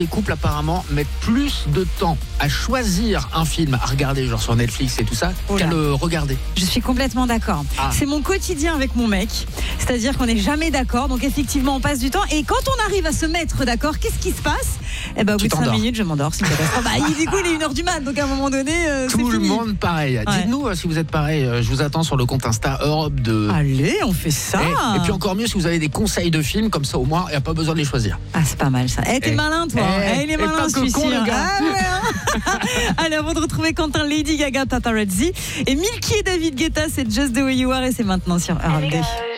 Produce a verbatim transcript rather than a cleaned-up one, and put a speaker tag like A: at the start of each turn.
A: Les couples apparemment mettent plus de temps à choisir un film à regarder, genre sur Netflix et tout ça,
B: Oh là.
A: qu'à le regarder.
B: Je suis complètement d'accord.
A: Ah.
B: C'est mon quotidien avec mon mec. C'est-à-dire qu'on n'est jamais d'accord. Donc effectivement, on passe du temps. Et quand on arrive à se mettre d'accord, qu'est-ce qui se passe ? Eh ben, au
A: Tu
B: bout de cinq
A: t'endors.
B: minutes, je m'endors. C'est une catastrophe. Bah, il- du coup, il est une heure du mat. Donc à un moment donné, euh, c'est
A: Tout le
B: fini.
A: monde pareil.
B: Ouais.
A: Dites-nous euh, si vous êtes pareil. Euh, Je vous attends sur le compte Insta Europe de.
B: Allez, on fait ça.
A: Eh, et puis encore mieux si vous avez des conseils de films, comme ça au moins il n'y a pas besoin de les choisir.
B: Ah, c'est pas mal ça. Eh, t'es
A: Eh.
B: malin, toi.
A: Eh.
B: Eh, il est
A: Et
B: malin,
A: pas
B: je
A: que
B: suis
A: con,
B: sûre.
A: le gars.
B: Ah, ouais, hein. Allez, avant de retrouver Quentin, Lady Gaga, Paparazzi et Milky et David Guetta, c'est Just the Way You Are et c'est maintenant sur Europe deux.